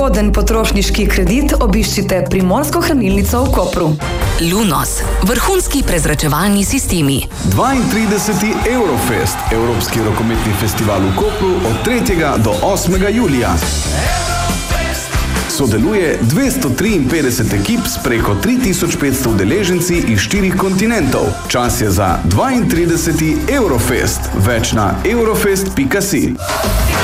ugoden potrošniški kredit obiščite Primorsko hranilnico v Kopru. Lunos, vrhunski prezračevalni sistemi. 32. Eurofest, Evropski rokometni festival v Kopru od 3. do 8. julija. Sodeluje 253 ekip s preko 3500 udeleženci iz 4 kontinentov. Čas je za 32. Eurofest. Več na eurofest.si.